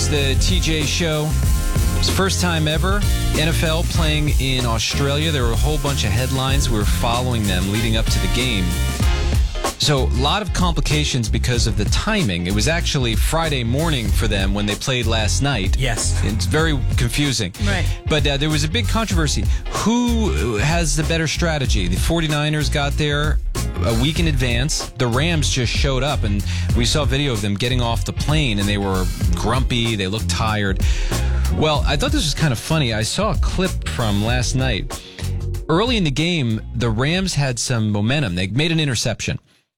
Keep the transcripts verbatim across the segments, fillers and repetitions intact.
the T J Show. It's the first time ever N F L playing in Australia. There were a whole bunch of headlines. We were following them leading up to the game. So a lot of complications because of the timing. It was actually Friday morning for them when they played last night. Yes. It's very confusing. Right. But uh, there was a big controversy. Who has the better strategy? The 49ers got there a week in advance. The Rams just showed up, and we saw a video of them getting off the plane, and they were grumpy. They looked tired. Well, I thought this was kind of funny. I saw a clip from last night. Early in the game, the Rams had some momentum. They made an interception.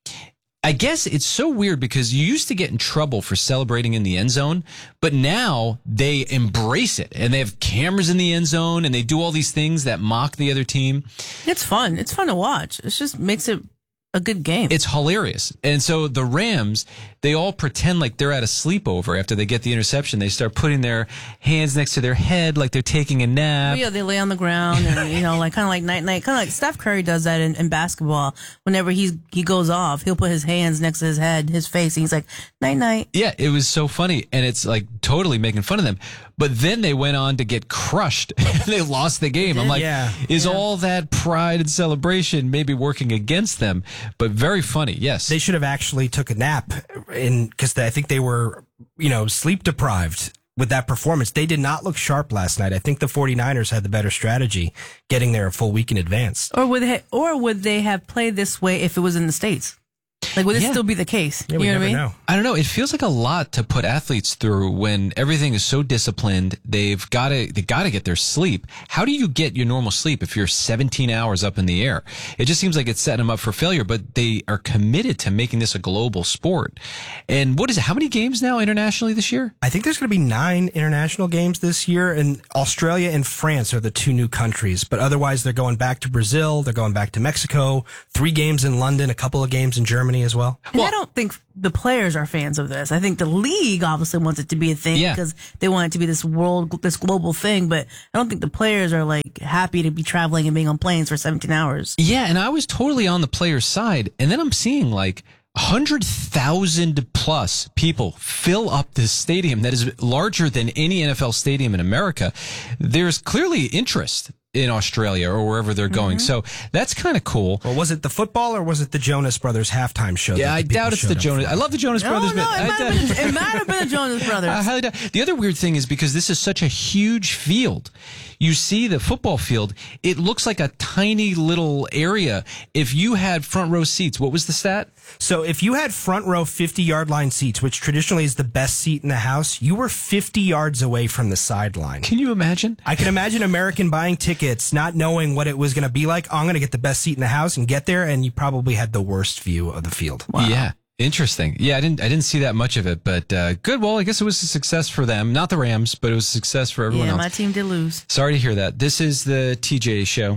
I guess it's so weird because you used to get in trouble for celebrating in the end zone, but now they embrace it, and they have cameras in the end zone, and they do all these things that mock the other team. It's fun. It's fun to watch. It just makes it a good game. It's hilarious. And so the Rams, they all pretend like they're at a sleepover after they get the interception. They start putting their hands next to their head like they're taking a nap. Oh, yeah, they lay on the ground and, you know, like kind of like night night, kind of like Steph Curry does that in, in basketball. Whenever he's he goes off, he'll put his hands next to his head, his face, and he's like, night night. Yeah, it was so funny, and it's like totally making fun of them. But then they went on to get crushed. They lost the game. I'm like, yeah. is Yeah. all that pride and celebration maybe working against them? But very funny, yes. They should have actually took a nap in because I think they were, you know, sleep deprived with that performance. They did not look sharp last night. I think the 49ers had the better strategy, getting there a full week in advance. Or would they, or would they have played this way if it was in the States? Like, would it Yeah. still be the case? Yeah, you we know never what I mean? know. I don't know. It feels like a lot to put athletes through when everything is so disciplined. They've got to they got to get their sleep. How do you get your normal sleep if you're seventeen hours up in the air? It just seems like it's setting them up for failure. But they are committed to making this a global sport. And what is it? How many games now internationally this year? I think there's going to be nine international games this year, and Australia and France are the two new countries. But otherwise, they're going back to Brazil. They're going back to Mexico. Three games in London, a couple of games in Germany as well. And I don't think the players are fans of this. I think the league obviously wants it to be a thing Yeah. because they want it to be this world, this global thing. But I don't think the players are like happy to be traveling and being on planes for seventeen hours. Yeah, and I was totally on the player's side. And then I'm seeing like one hundred thousand plus people fill up this stadium that is larger than any N F L stadium in America. There's clearly interest in Australia or wherever they're going. So that's kind of cool. Well, was it the football or was it the Jonas Brothers halftime show? Yeah, that I the people doubt it's showed the up Jonas. for? I love the Jonas No, Brothers, no, but it I might, doubt- have been, it might have been the Jonas Brothers. I highly doubt. The other weird thing is because this is such a huge field, you see the football field, it looks like a tiny little area. If you had front row seats, what was the stat? So if you had front row fifty yard line seats, which traditionally is the best seat in the house, you were fifty yards away from the sideline. Can you imagine? I can imagine American buying tickets, not knowing what it was going to be like. I'm going to get the best seat in the house and get there, and you probably had the worst view of the field. Yeah. Interesting. Yeah, I didn't I didn't see that much of it, but uh, good. Well, I guess it was a success for them. Not the Rams, but it was a success for everyone Yeah, else. my team did lose. Sorry to hear that. This is the T J Show.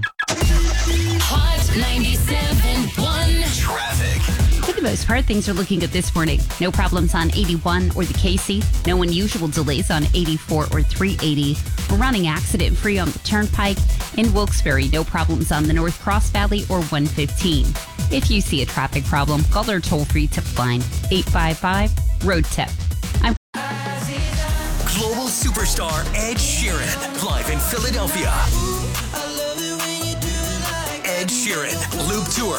Hot ninety-seven point one. Traffic. For the most part, things are looking good this morning. No problems on eighty-one or the K C. No unusual delays on eighty-four or three eighty. We're running accident free on the Turnpike. In Wilkes-Barre, no problems on the North Cross Valley or one fifteen. If you see a traffic problem, call our toll-free tip line, eight five five, road tip. I'm Global superstar Ed Sheeran, live in Philadelphia. Ed Sheeran, Loop Tour.